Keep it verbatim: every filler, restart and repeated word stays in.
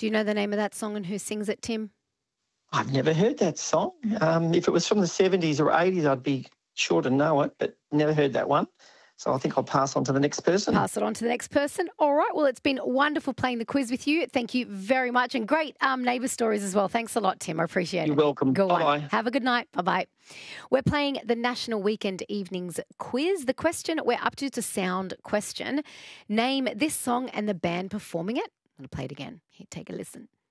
Do you know the name of that song and who sings it, Tim? I've never heard that song. Um, if it was from the seventies or eighties, I'd be sure to know it, but never heard that one. So I think I'll pass on to the next person. Pass it on to the next person. All right. Well, it's been wonderful playing the quiz with you. Thank you very much. And great um, neighbour stories as well. Thanks a lot, Tim. I appreciate You're it. You're welcome. Go Bye-bye. on. Have a good night. Bye-bye. We're playing the National Weekend Evenings quiz. The question we're up to is a sound question. Name this song and the band performing it. I'm going to play it again. Here, take a listen.